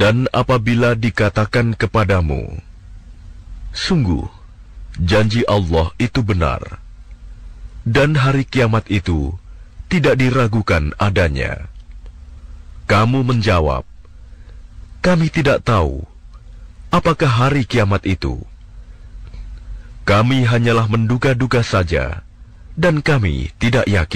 Dan apabila dikatakan kepadamu, sungguh, janji Allah itu benar, dan hari kiamat itu tidak diragukan adanya, kamu menjawab, kami tidak tahu apakah hari kiamat itu. Kami hanyalah menduga-duga saja, dan kami tidak yakin.